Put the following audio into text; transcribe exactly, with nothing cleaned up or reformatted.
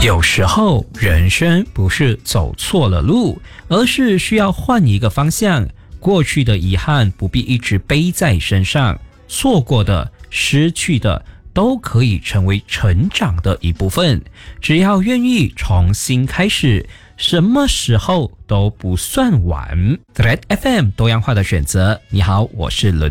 有时候人生不是走错了路，而是需要换一个方向。过去的遗憾不必一直背在身上，错过的、失去的都可以成为成长的一部分。只要愿意重新开始，什么时候都不算晚。Thread F M 多样化的选择。你好，我是伦